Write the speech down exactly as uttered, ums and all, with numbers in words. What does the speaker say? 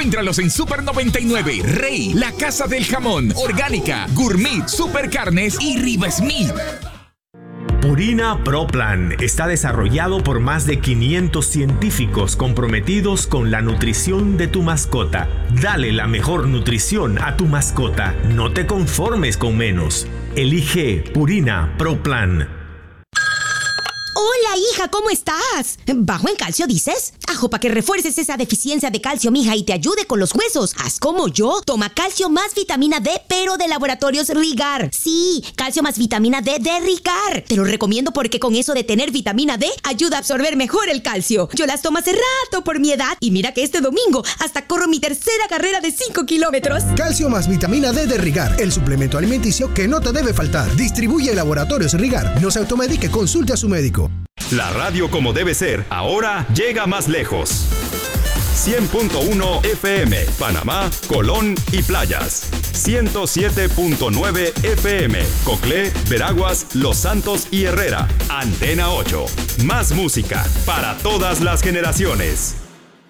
Encuéntralos en Super noventa y nueve, Rey, La Casa del Jamón, Orgánica, Gourmet, Super Carnes y Riva Smith. Purina Pro Plan está desarrollado por más de quinientos científicos comprometidos con la nutrición de tu mascota. Dale la mejor nutrición a tu mascota. No te conformes con menos. Elige Purina Pro Plan. Hola, hija, ¿cómo estás? ¿Bajo en calcio, dices? Ajo, para que refuerces esa deficiencia de calcio, mija, y te ayude con los huesos. Haz como yo. Toma calcio más vitamina D, pero de Laboratorios Rigar. Sí, calcio más vitamina D de Rigar. Te lo recomiendo porque con eso de tener vitamina D, ayuda a absorber mejor el calcio. Yo las tomo hace rato por mi edad y mira que este domingo hasta corro mi tercera carrera de cinco kilómetros. Calcio más vitamina D de Rigar, el suplemento alimenticio que no te debe faltar. Distribuye Laboratorios Rigar. No se automedique, consulte a su médico. La radio como debe ser, ahora llega más lejos. cien punto uno F M, Panamá, Colón y Playas. ciento siete punto nueve F M, Coclé, Veraguas, Los Santos y Herrera. Antena ocho. Más música para todas las generaciones.